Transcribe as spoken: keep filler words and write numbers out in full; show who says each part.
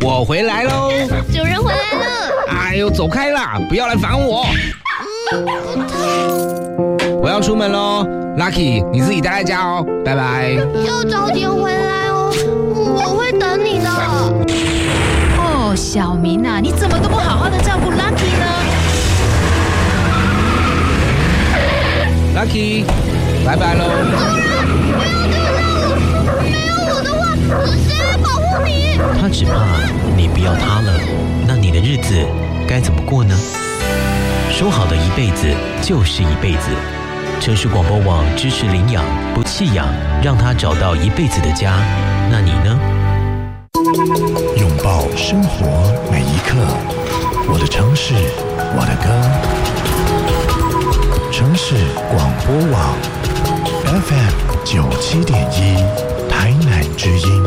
Speaker 1: 我回来喽！
Speaker 2: 主人回来了！
Speaker 1: 哎呦，走开啦！不要来烦我。嗯，我要出门喽 ，Lucky， 你自己待在家哦，拜拜。
Speaker 2: 要早点回来哦，我会等你的。
Speaker 3: 哦，小明啊，你怎么都不好好的照顾 Lucky 呢
Speaker 1: ？Lucky， 拜拜喽。
Speaker 2: 主人，不要丢下我！没有我的话，谁来保护你？
Speaker 4: 他只怕你不要他了，那你的日子该怎么过呢？说好的一辈子就是一辈子。城市广播网支持领养不弃养，让他找到一辈子的家。那你呢？
Speaker 5: 拥抱生活每一刻，我的城市，我的歌。城市广播网 F M 九七点一，台南之音。